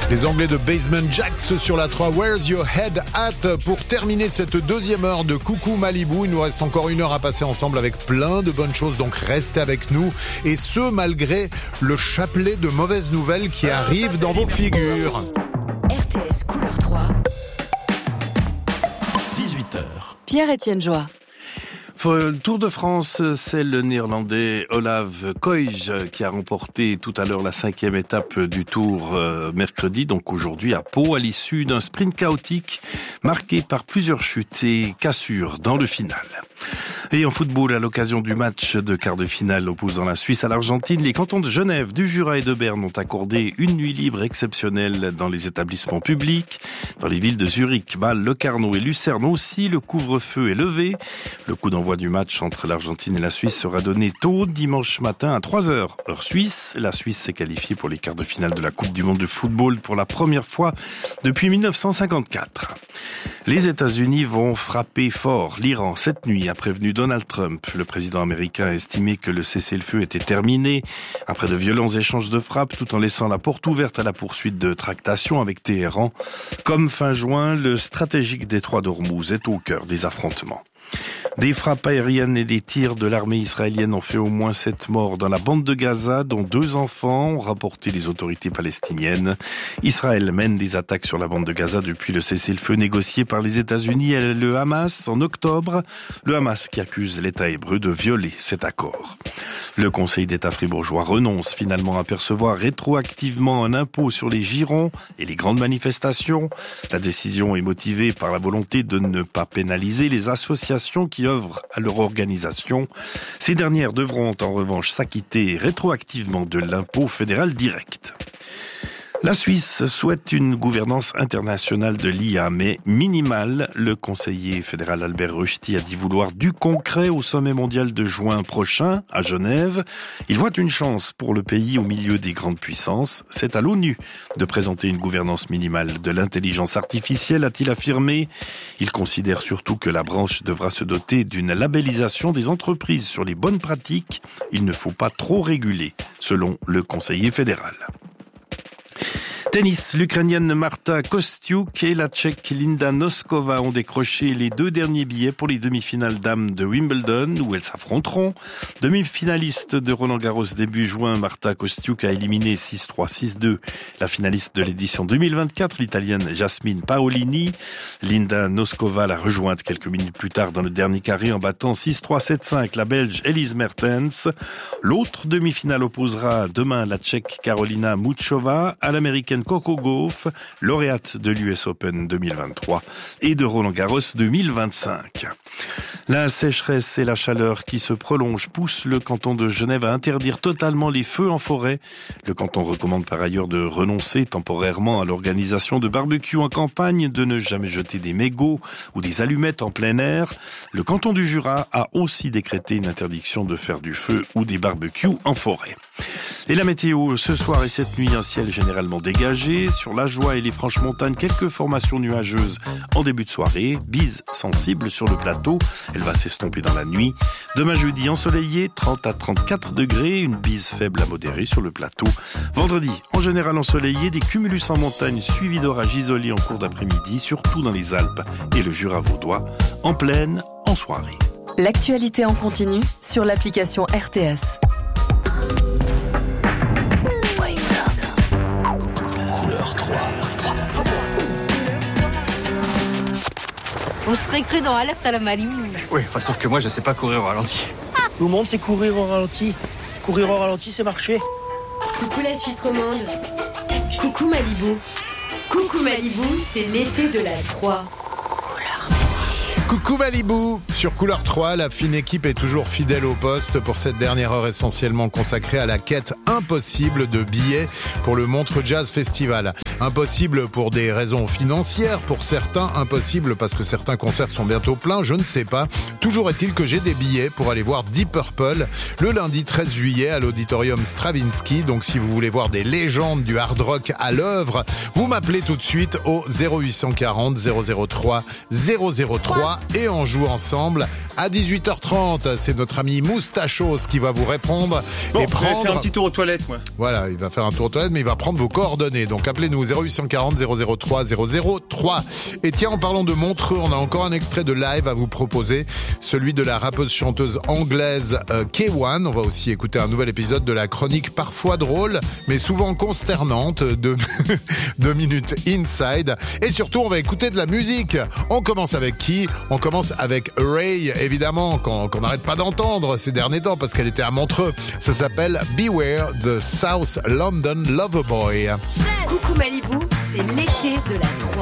Les Anglais de Basement Jaxx sur la 3, Where's Your Head At? Pour terminer cette deuxième heure de Coucou Malibu, il nous reste encore une heure à passer ensemble avec plein de bonnes choses, donc restez avec nous. Et ce, malgré le chapelet de mauvaises nouvelles qui arrive dans vos figures. RTS Couleur 3. 18h. Pierre-Étienne Joie. Le Tour de France, c'est le Néerlandais Olav Koij qui a remporté tout à l'heure la 5e étape du Tour mercredi, donc aujourd'hui à Pau, à l'issue d'un sprint chaotique marqué par plusieurs chutes et cassures dans le final. Et en football, à l'occasion du match de quart de finale opposant la Suisse à l'Argentine, les cantons de Genève, du Jura et de Berne ont accordé une nuit libre exceptionnelle dans les établissements publics. Dans les villes de Zurich, Bâle, Locarno et Lucerne aussi, le couvre-feu est levé. Le coup d'envoi du match entre l'Argentine et la Suisse sera donné tôt dimanche matin à 3h, heure suisse. La Suisse s'est qualifiée pour les quarts de finale de la Coupe du monde de football pour la première fois depuis 1954. Les États-Unis vont frapper fort l'Iran cette nuit, a prévenu Donald Trump. Le président américain a estimé que le cessez-le-feu était terminé après de violents échanges de frappes, tout en laissant la porte ouverte à la poursuite de tractations avec Téhéran. Comme fin juin, le stratégique détroit d'Ormuz est au cœur des affrontements. Des frappes aériennes et des tirs de l'armée israélienne ont fait au moins 7 morts dans la bande de Gaza, dont 2 enfants, ont rapporté les autorités palestiniennes. Israël mène des attaques sur la bande de Gaza depuis le cessez-le-feu négocié par les États-Unis et le Hamas en octobre. Le Hamas qui accuse l'État hébreu de violer cet accord. Le Conseil d'État fribourgeois renonce finalement à percevoir rétroactivement un impôt sur les girons et les grandes manifestations. La décision est motivée par la volonté de ne pas pénaliser les associations qui œuvrent à leur organisation. Ces dernières devront en revanche s'acquitter rétroactivement de l'impôt fédéral direct. La Suisse souhaite une gouvernance internationale de l'IA, mais minimale. Le conseiller fédéral Albert Rushti a dit vouloir du concret au sommet mondial de juin prochain, à Genève. Il voit une chance pour le pays au milieu des grandes puissances. C'est à l'ONU de présenter une gouvernance minimale de l'intelligence artificielle, a-t-il affirmé. Il considère surtout que la branche devra se doter d'une labellisation des entreprises sur les bonnes pratiques. Il ne faut pas trop réguler, selon le conseiller fédéral. Tennis, l'Ukrainienne Marta Kostyuk et la Tchèque Linda Noskova ont décroché les 2 derniers billets pour les demi-finales dames de Wimbledon, où elles s'affronteront. Demi-finaliste de Roland-Garros début juin, Marta Kostyuk a éliminé 6-3, 6-2 la finaliste de l'édition 2024, l'Italienne Jasmine Paolini. Linda Noskova l'a rejointe quelques minutes plus tard dans le dernier carré en battant 6-3, 7-5 la Belge Elise Mertens. L'autre demi-finale opposera demain la Tchèque Karolina Muchova à l'Américaine Coco Gauff, lauréate de l'US Open 2023 et de Roland-Garros 2025. La sécheresse et la chaleur qui se prolongent poussent le canton de Genève à interdire totalement les feux en forêt. Le canton recommande par ailleurs de renoncer temporairement à l'organisation de barbecues en campagne, de ne jamais jeter des mégots ou des allumettes en plein air. Le canton du Jura a aussi décrété une interdiction de faire du feu ou des barbecues en forêt. Et la météo, ce soir et cette nuit, un ciel généralement dégagé. Sur la Joie et les Franches-Montagnes, quelques formations nuageuses en début de soirée. Bise sensible sur le plateau. Elle va s'estomper dans la nuit. Demain jeudi, ensoleillé, 30 à 34 degrés. Une bise faible à modérée sur le plateau. Vendredi, en général ensoleillé, des cumulus en montagne suivis d'orages isolés en cours d'après-midi, surtout dans les Alpes et le Jura vaudois, en pleine, en soirée. L'actualité en continu sur l'application RTS. On serait cru dans Alerte à la Malibu. Oui, enfin, sauf que moi, je sais pas courir au ralenti. Tout le monde sait courir au ralenti. Courir au ralenti, c'est marcher. Coucou la Suisse romande. Coucou Malibu. Coucou Malibu, c'est l'été de la 3. Coucou Malibu. Sur Couleur 3, la fine équipe est toujours fidèle au poste pour cette dernière heure essentiellement consacrée à la quête impossible de billets pour le Montreux Jazz Festival. Impossible pour des raisons financières, pour certains impossible parce que certains concerts sont bientôt pleins, je ne sais pas. Toujours est-il que j'ai des billets pour aller voir Deep Purple le lundi 13 juillet à l'auditorium Stravinsky. Donc si vous voulez voir des légendes du hard rock à l'œuvre, vous m'appelez tout de suite au 0840 003 003 et on joue ensemble À 18h30, c'est notre ami Moustachos qui va vous répondre Bon, et je vais faire un prendre... petit tour aux toilettes, moi. Voilà, il va faire un tour aux toilettes, mais il va prendre vos coordonnées. Donc appelez-nous 0840 003 003. Et tiens, en parlant de Montreux, on a encore un extrait de live à vous proposer, celui de la rappeuse-chanteuse anglaise K1. On va aussi écouter un nouvel épisode de la chronique parfois drôle, mais souvent consternante de 2 minutes inside. Et surtout, on va écouter de la musique. On commence avec qui ? On commence avec Ray, évidemment, qu'on n'arrête pas d'entendre ces derniers temps parce qu'elle était à Montreux. Ça s'appelle Beware the South London Loverboy. Coucou Malibu, c'est l'été de la 3.